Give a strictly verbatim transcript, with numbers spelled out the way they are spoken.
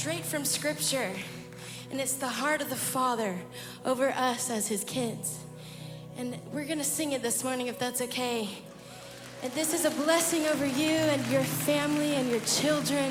straight from Scripture, and it's the heart of the Father over us as his kids. And we're gonna sing it this morning, if that's okay. And this is a blessing over you and your family and your children.